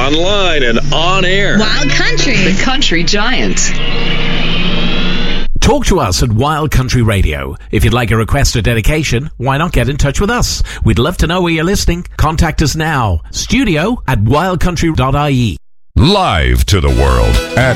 online and on air. Wild Country. The Country Giant. Talk to us at Wild Country Radio. If you'd like a request or dedication, why not get in touch with us? We'd love to know where you're listening. Contact us now. Studio@wildcountry.ie. Live to the world at